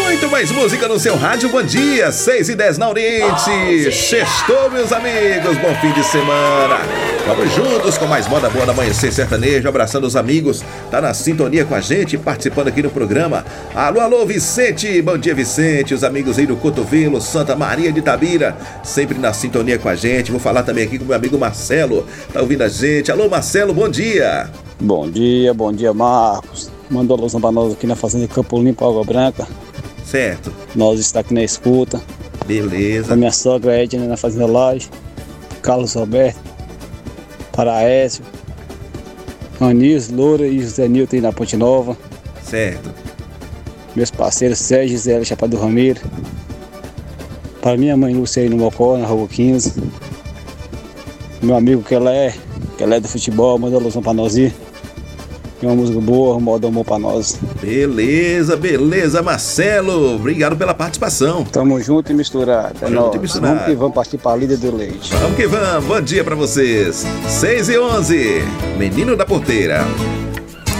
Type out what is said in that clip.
Muito mais música no seu rádio. Bom dia, 6h10 na Oriente. Sextou, meus amigos. Bom fim de semana. Vamos juntos com mais moda boa do Amanhecer Sertanejo. Abraçando os amigos. Tá na sintonia com a gente, participando aqui no programa. Alô, alô, Vicente. Bom dia, Vicente. Os amigos aí do Cotovelo, Santa Maria de Itabira. Sempre na sintonia com a gente. Vou falar também aqui com o meu amigo Marcelo. Tá ouvindo a gente. Alô, Marcelo, bom dia. Bom dia, Marcos. Mandou alusão pra nós aqui na Fazenda Campo Limpo, Água Branca. Certo. Nós está aqui na escuta. Beleza. A minha sogra Edna na Fazenda Laje. Carlos Roberto. Paraécio. Anis, Loura e José Nilton na Ponte Nova. Certo. Meus parceiros Sérgio e Zé Chapa do Ramiro. Para minha mãe Lúcia aí no Mocó, na Rua 15. Meu amigo que ela é do futebol, mandou alusão pra nós ir. Tem uma música boa, um modo amor pra nós. Beleza, Marcelo. Obrigado pela participação. Tamo junto e misturado. Vamos que vamos partir pra Líder do Leite. Vamos que vamos. Bom dia pra vocês. 6h11. Menino da Porteira.